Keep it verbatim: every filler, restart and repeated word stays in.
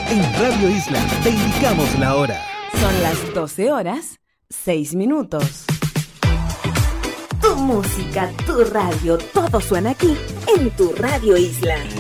En Radio Isla te indicamos la hora. Son las doce horas, seis minutos. Tu música, tu radio, todo suena aquí en tu Radio Isla.